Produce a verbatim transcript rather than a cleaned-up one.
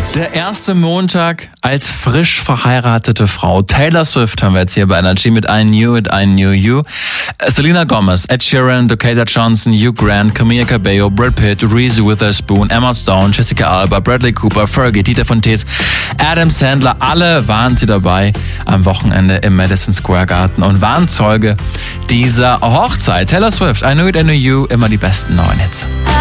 Der erste Montag als frisch verheiratete Frau. Taylor Swift haben wir jetzt hier bei Energy mit I Knew It, I Knew You. Selena Gomez, Ed Sheeran, Dakota Johnson, Hugh Grant, Camila Cabello, Brad Pitt, Reese Witherspoon, Emma Stone, Jessica Alba, Bradley Cooper, Fergie, Dieter von Tees, Adam Sandler. Alle waren sie dabei am Wochenende im Madison Square Garden und waren Zeuge dieser Hochzeit. Taylor Swift, I Knew It, I Knew You, immer die besten neuen Hits.